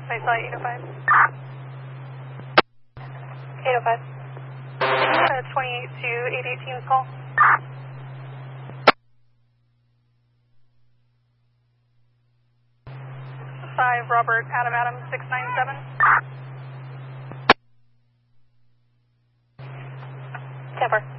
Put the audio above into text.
I saw 805. 805. 28 to 818 call. 5 Robert Adam 697. 10-4.